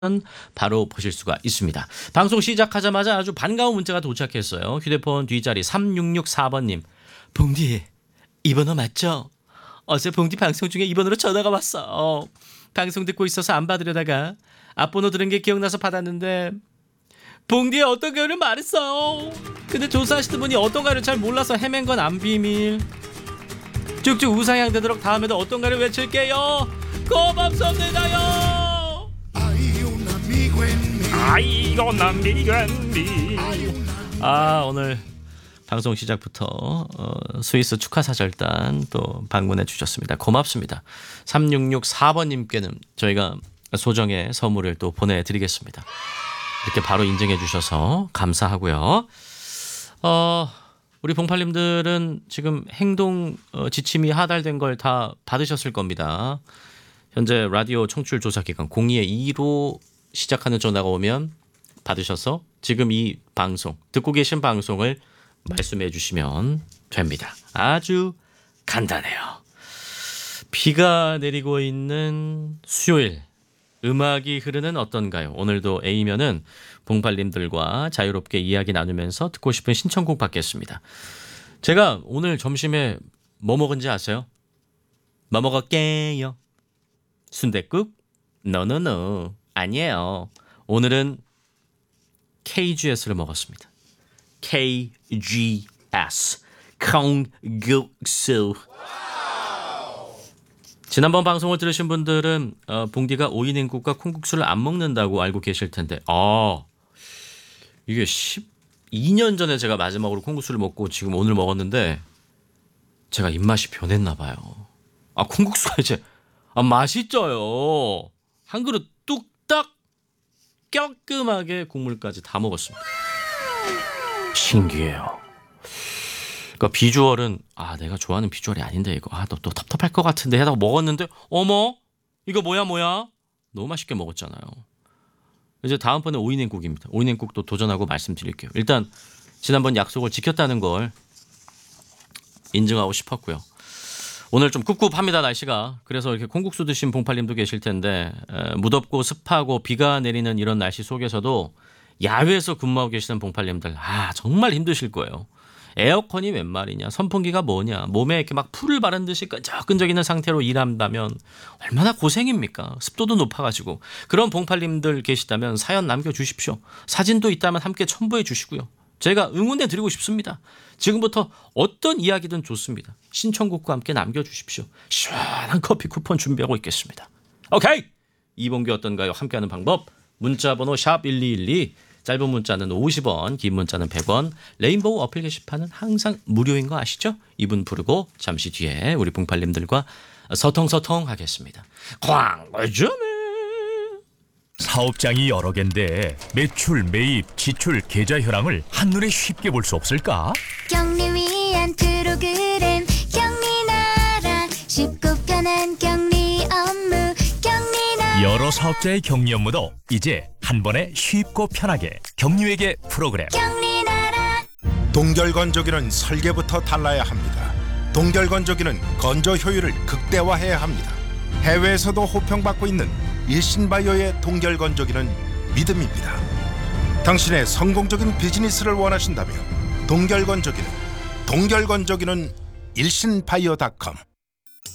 바로 보실 수가 있습니다. 방송 시작하자마자 아주 반가운 문자가 도착했어요. 휴대폰 뒷자리 3664번님. 봉디 이 번호 맞죠? 어제 봉디 방송 중에 이 번호로 전화가 왔어. 방송 듣고 있어서 안 받으려다가 앞번호 들은 게 기억나서 받았는데 봉디의 어떤 가요를 말했어요. 근데 조사하시던 분이 어떤 가요를 잘 몰라서 헤맨 건 안 비밀. 쭉쭉 우상향 되도록 다음에도 어떤 가요를 외칠게요. 고맙습니다요. 오늘 방송 시작부터 스위스 축하사절단 또 방문해 주셨습니다. 고맙습니다. 3664번님께는 저희가 소정의 선물을 또 보내드리겠습니다. 이렇게 바로 인증해 주셔서 감사하고요. 우리 봉팔님들은 지금 행동 지침이 하달된 걸 다 받으셨을 겁니다. 현재 라디오 청취율 조사 기간 02-2로 시작하는 전화가 오면 받으셔서 지금 이 방송 듣고 계신 방송을 말씀해 주시면 됩니다. 아주 간단해요. 비가 내리고 있는 수요일 음악이 흐르는 어떤가요? 오늘도 A면은 봉팔님들과 자유롭게 이야기 나누면서 듣고 싶은 신청곡 받겠습니다. 제가 오늘 점심에 뭐 먹은지 아세요? 뭐 먹을게요? 순댓국? 노노노 아니에요. 오늘은 KGS를 먹었습니다. KGS 콩국수. 지난번 방송을 들으신 분들은 봉디가 5인행국과 콩국수를 안 먹는다고 알고 계실 텐데 이게 12년 전에 제가 마지막으로 콩국수를 먹고 지금 오늘 먹었는데 제가 입맛이 변했나 봐요. 콩국수가 이제 맛있죠요. 한 그릇 뚝딱 깔끔하게 국물까지 다 먹었습니다. 신기해요. 그러니까 비주얼은 내가 좋아하는 비주얼이 아닌데 이거 또 텁텁할 것 같은데 하다가 먹었는데 어머 이거 뭐야 너무 맛있게 먹었잖아요. 이제 다음번에 오이냉국입니다. 오이냉국도 도전하고 말씀드릴게요. 일단 지난번 약속을 지켰다는 걸 인증하고 싶었고요. 오늘 좀 꿉꿉합니다 날씨가. 그래서 이렇게 콩국수 드신 봉팔님도 계실 텐데 무덥고 습하고 비가 내리는 이런 날씨 속에서도 야외에서 근무하고 계시는 봉팔님들 정말 힘드실 거예요. 에어컨이 웬 말이냐, 선풍기가 뭐냐, 몸에 이렇게 막 풀을 바른 듯이 끈적끈적이는 상태로 일한다면 얼마나 고생입니까? 습도도 높아가지고. 그런 봉팔님들 계시다면 사연 남겨주십시오. 사진도 있다면 함께 첨부해 주시고요. 제가 응원해 드리고 싶습니다. 지금부터 어떤 이야기든 좋습니다. 신청곡과 함께 남겨주십시오. 시원한 커피 쿠폰 준비하고 있겠습니다. 오케이! 이봉규 어떤가요? 함께하는 방법 문자번호 샵1212 짧은 문자는 50원 긴 문자는 100원 레인보우 어플 게시판은 항상 무료인 거 아시죠? 이분 부르고 잠시 뒤에 우리 봉팔님들과 서통서통 하겠습니다. 광고 좀 해. 사업장이 여러 개인데 매출, 매입, 지출, 계좌 현황을 한눈에 쉽게 볼 수 없을까? 경리 위한 프로그램 경리나라 쉽고 편한 경리 업무 경리나라. 여러 사업자의 경리 업무도 이제 한 번에 쉽고 편하게 경리회계 프로그램 경리나라. 동결건조기는 설계부터 달라야 합니다. 동결건조기는 건조 효율을 극대화해야 합니다. 해외에서도 호평받고 있는 일신바이오의 동결건조기는 믿음입니다. 당신의 성공적인 비즈니스를 원하신다면 동결건조기는 일신바이오.com